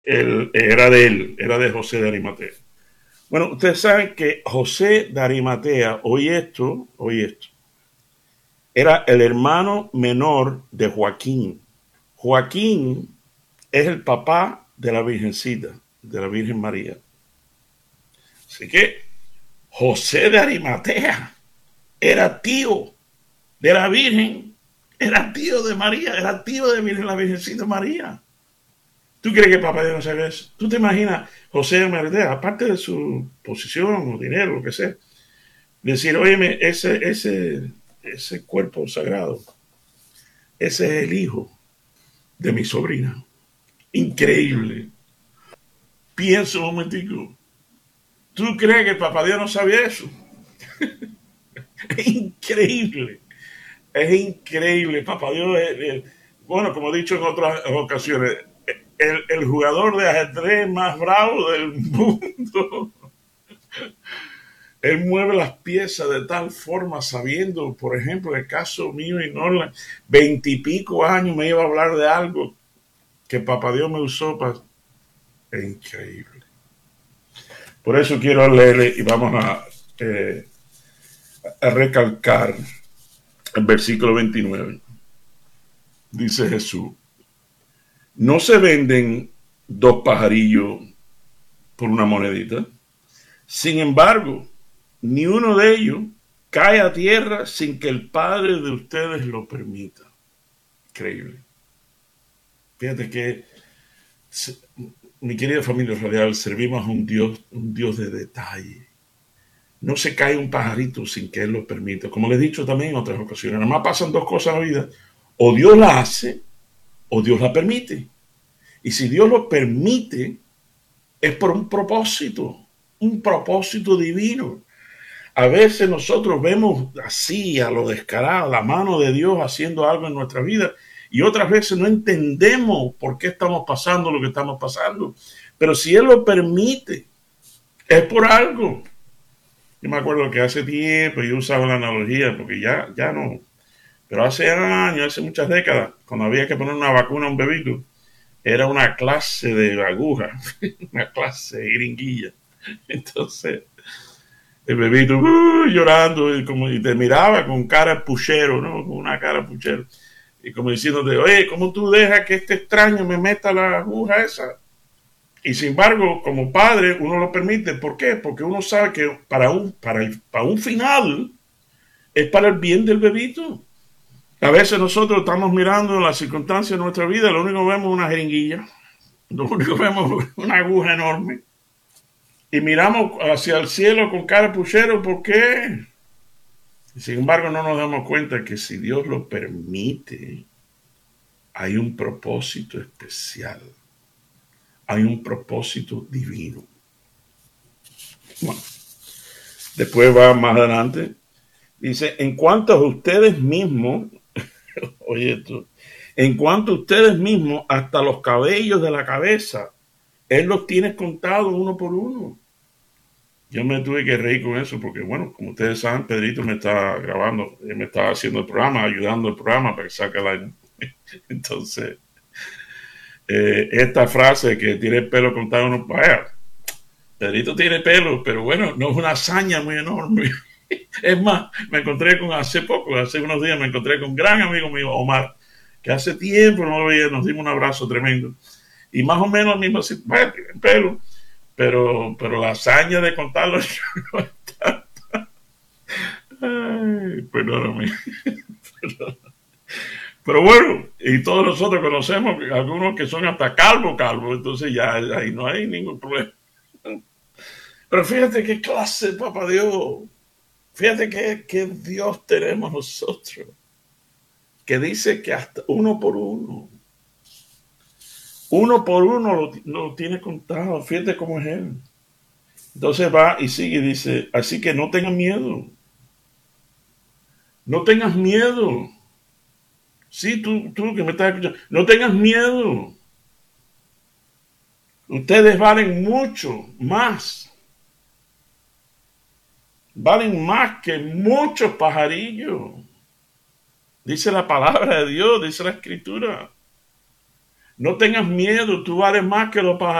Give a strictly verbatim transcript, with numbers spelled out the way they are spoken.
él, era de él, era de José de Arimatea. Bueno, ustedes saben que José de Arimatea, oye esto, oye esto, era el hermano menor de Joaquín. Joaquín es el papá de la Virgencita, de la Virgen María. Así que José de Arimatea era tío de la Virgen, era tío de María, era tío de la Virgencita María. ¿Tú crees que el papá Dios no sabía eso? ¿Tú te imaginas José de Arimatea, aparte de su posición o dinero, lo que sea, decir, óyeme, ese, ese, ese cuerpo sagrado, ese es el hijo de mi sobrina? Increíble. Piensa un momentico. ¿Tú crees que el papá Dios no sabía eso? Es increíble. Es increíble. Papá Dios, es, es, bueno, como he dicho en otras ocasiones, el, el jugador de ajedrez más bravo del mundo. Él mueve las piezas de tal forma, sabiendo, por ejemplo, el caso mío y Norland, veintipico años me iba a hablar de algo que Papá Dios me usó para... Es increíble. Por eso quiero leerle y vamos a, eh, a recalcar el versículo veintinueve. Dice Jesús, no se venden dos pajarillos por una monedita. Sin embargo, ni uno de ellos cae a tierra sin que el Padre de ustedes lo permita. Increíble. Fíjate que, mi querida familia radial, servimos a un Dios, un Dios de detalle. No se cae un pajarito sin que Él lo permita. Como les he dicho también en otras ocasiones, nada más pasan dos cosas en la vida. O Dios la hace o Dios la permite. Y si Dios lo permite, es por un propósito, un propósito divino. A veces nosotros vemos así, a lo descarado, la mano de Dios haciendo algo en nuestra vida, y otras veces no entendemos por qué estamos pasando lo que estamos pasando. Pero si Él lo permite, es por algo. Yo me acuerdo que hace tiempo yo usaba la analogía, porque ya, ya no, pero hace años, hace muchas décadas, cuando había que poner una vacuna a un bebito, era una clase de aguja, una clase de jeringuilla. Entonces, el bebito uh, llorando y, como, y te miraba con cara puchero, ¿no? Con una cara puchero. Y como diciéndote, oye, ¿cómo tú dejas que este extraño me meta la aguja esa? Y sin embargo, como padre, uno lo permite. ¿Por qué? Porque uno sabe que para un, para el, para un final es para el bien del bebito. A veces nosotros estamos mirando las circunstancias de nuestra vida, lo único que vemos es una jeringuilla, lo único que vemos es una aguja enorme. Y miramos hacia el cielo con cara puchero, ¿por qué? Sin embargo, no nos damos cuenta que si Dios lo permite, hay un propósito especial, hay un propósito divino. Bueno, después va más adelante, dice, en cuanto a ustedes mismos, oye esto, en cuanto a ustedes mismos, hasta los cabellos de la cabeza, Él los tiene contados uno por uno. Yo me tuve que reír con eso porque, bueno, como ustedes saben, Pedrito me está grabando, me está haciendo el programa, ayudando el programa para que saque el aire. Entonces, eh, esta frase que tiene el pelo contado, no, vaya, Pedrito tiene pelo, pero bueno, no es una hazaña muy enorme. Es más, me encontré con, hace poco, hace unos días, me encontré con un gran amigo mío, Omar, que hace tiempo no lo veía, nos dimos un abrazo tremendo. Y más o menos mismo así, bueno, tiene pelo, pero, pero la hazaña de contarlo no está. Ay, perdóname. Pero bueno, y todos nosotros conocemos algunos que son hasta calvo, calvo, entonces ya ahí no hay ningún problema. Pero fíjate qué clase, papá Dios. Fíjate qué, qué Dios tenemos nosotros. Que dice que hasta uno por uno. Uno por uno lo, lo tiene contado. Fíjate cómo es Él. Entonces va y sigue y dice, así que no tengan miedo. No tengas miedo. Sí, tú, tú que me estás escuchando, no tengas miedo. Ustedes valen mucho más. Valen más que muchos pajarillos. Dice la palabra de Dios, dice la escritura. No tengas miedo, tú vales más que los